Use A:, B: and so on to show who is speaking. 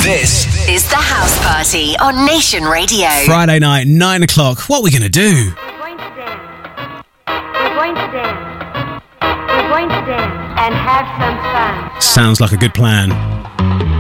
A: This is The House Party on Nation Radio.
B: Friday night, 9 o'clock. What are we going to do?
C: We're going to dance. We're going to dance. We're going to dance and have some fun.
B: Sounds like a good plan.